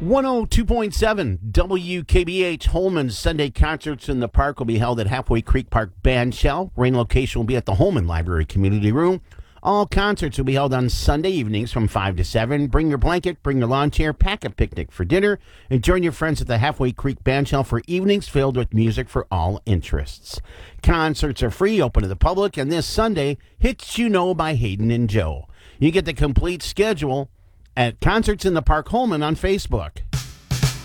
102.7 WKBH Holman's Sunday Concerts in the Park will be held at Halfway Creek Park Bandshell. Rain location will be at the Holman Library Community Room. All concerts will be held on Sunday evenings from 5 to 7. Bring your blanket, bring your lawn chair, pack a picnic for dinner, and join your friends at the Halfway Creek Bandshell for evenings filled with music for all interests. Concerts are free, open to the public, and this Sunday, Hits You Know by Hayden and Joe. You get the complete schedule at Concerts in the Park Holman on Facebook.